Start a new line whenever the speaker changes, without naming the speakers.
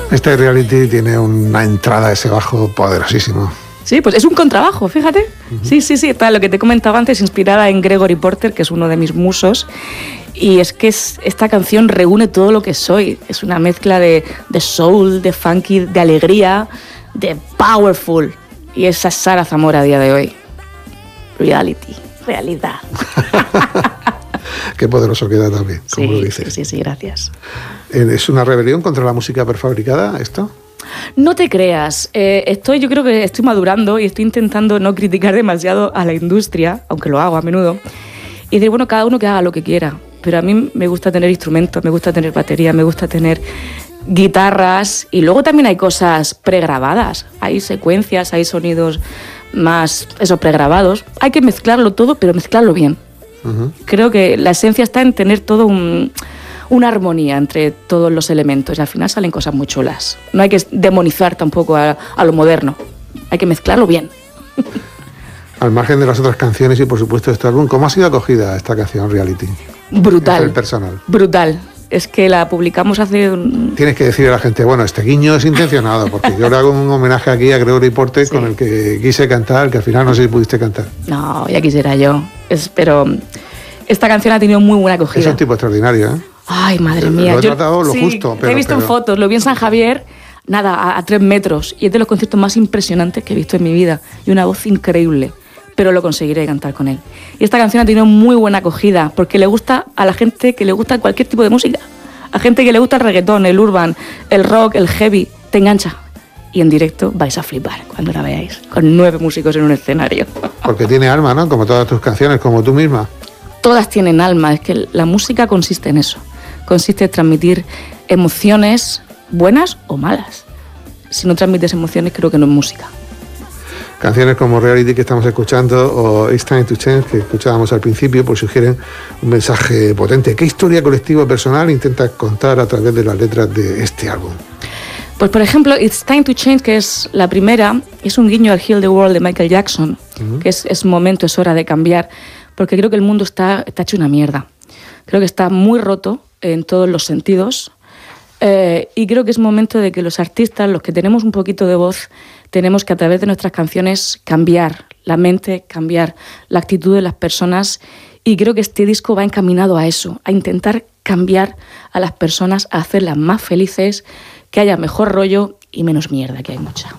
Este reality tiene una entrada a ese bajo poderosísimo.
Sí, pues es un contrabajo, fíjate. Sí, está lo que te comentaba antes, inspirada en Gregory Porter, que es uno de mis musos. Y es que esta canción reúne todo lo que soy. Es una mezcla de soul, de funky, de alegría, de powerful. Y esa es Sara Zamora a día de hoy. Realidad.
Qué poderoso queda también, como lo dices.
Sí, gracias.
¿Es una rebelión contra la música prefabricada esto?
No te creas, yo creo que estoy madurando y estoy intentando no criticar demasiado a la industria, aunque lo hago a menudo, y decir, bueno, cada uno que haga lo que quiera, pero a mí me gusta tener instrumentos, me gusta tener batería, me gusta tener guitarras, y luego también hay cosas pregrabadas, hay secuencias, hay sonidos más, pregrabados, hay que mezclarlo todo, pero mezclarlo bien. Uh-huh. Creo que la esencia está en tener todo una armonía entre todos los elementos y al final salen cosas muy chulas. No hay que demonizar tampoco a lo moderno, hay que mezclarlo bien.
Al margen de las otras canciones y por supuesto este álbum, ¿cómo ha sido acogida esta canción Reality?
Brutal.
El personal.
Brutal. Es que la publicamos hace
Tienes que decirle a la gente, bueno, este guiño es intencionado, porque yo le hago un homenaje aquí a Gregory Porter, sí, con el que quise cantar, que al final no sé si pudiste cantar.
No, ya quisiera yo. Pero esta canción ha tenido muy buena acogida.
Es un tipo extraordinario, ¿eh?
Ay, madre mía.
Lo he tratado lo justo.
Te he visto en fotos, lo vi en San Javier, a 3 metros, y es de los conciertos más impresionantes que he visto en mi vida, y una voz increíble, pero lo conseguiré cantar con él. Y esta canción ha tenido muy buena acogida, porque le gusta a la gente que le gusta cualquier tipo de música, a gente que le gusta el reggaetón, el urban, el rock, el heavy, te engancha. Y en directo vais a flipar cuando la veáis, con 9 músicos en un escenario.
Porque tiene alma, ¿no? Como todas tus canciones, como tú misma.
Todas tienen alma, es que la música consiste en eso. Consiste en transmitir emociones buenas o malas. Si no transmites emociones, creo que no es música.
Canciones como Reality, que estamos escuchando, o It's Time to Change, que escuchábamos al principio, pues sugieren un mensaje potente. ¿Qué historia colectiva o personal intentas contar a través de las letras de este álbum?
Pues por ejemplo, It's Time to Change, que es la primera, es un guiño al Heal the World de Michael Jackson, que es momento, es hora de cambiar, porque creo que el mundo está hecho una mierda. Creo que está muy roto en todos los sentidos, y creo que es momento de que los artistas, los que tenemos un poquito de voz, tenemos que a través de nuestras canciones cambiar la mente, cambiar la actitud de las personas, y creo que este disco va encaminado a eso, a intentar cambiar a las personas, a hacerlas más felices, que haya mejor rollo y menos mierda, que hay mucha.